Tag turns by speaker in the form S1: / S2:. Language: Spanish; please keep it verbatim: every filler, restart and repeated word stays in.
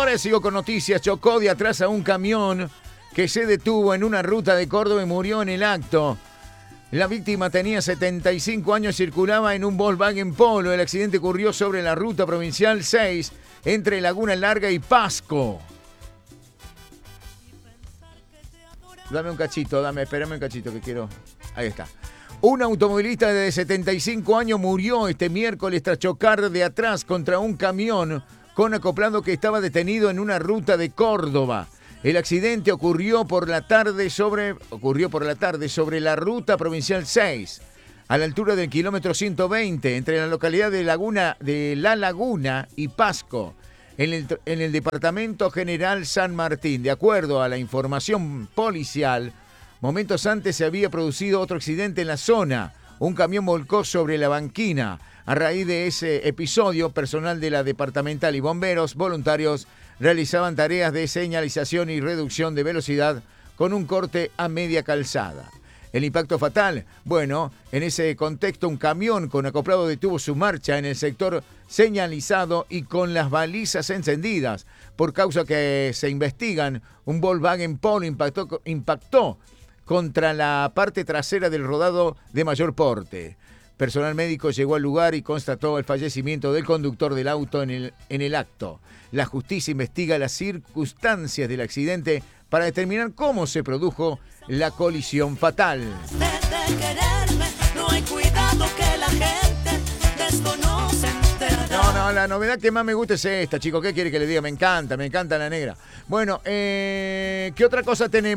S1: señores, sigo con noticias. Chocó de atrás a un camión que se detuvo en una ruta de Córdoba y murió en el acto. La víctima tenía setenta y cinco años, circulaba en un Volkswagen Polo. El accidente ocurrió sobre la ruta provincial seis, entre Laguna Larga y Pasco. Dame un cachito, dame, espérame un cachito que quiero... Ahí está. Un automovilista de setenta y cinco años murió este miércoles tras chocar de atrás contra un camión con acoplado que estaba detenido en una ruta de Córdoba. El accidente ocurrió por la tarde sobre, ocurrió por la tarde sobre la ruta provincial seis, a la altura del kilómetro ciento veinte, entre la localidad de, Laguna, de La Laguna y Pasco, en el, en el departamento general San Martín. De acuerdo a la información policial, momentos antes se había producido otro accidente en la zona. Un camión volcó sobre la banquina. A raíz de ese episodio, personal de la departamental y bomberos voluntarios realizaban tareas de señalización y reducción de velocidad con un corte a media calzada. El impacto fatal, bueno, en ese contexto un camión con acoplado detuvo su marcha en el sector señalizado y con las balizas encendidas. Por causa que se investigan, un Volkswagen Polo impactó, impactó contra la parte trasera del rodado de mayor porte. Personal médico llegó al lugar y constató el fallecimiento del conductor del auto en el, en el acto. La justicia investiga las circunstancias del accidente para determinar cómo se produjo la colisión fatal. No, no, la novedad que más me gusta es esta, chicos. ¿Qué quiere que le diga? Me encanta, me encanta la negra. Bueno, eh, ¿qué otra cosa tenemos?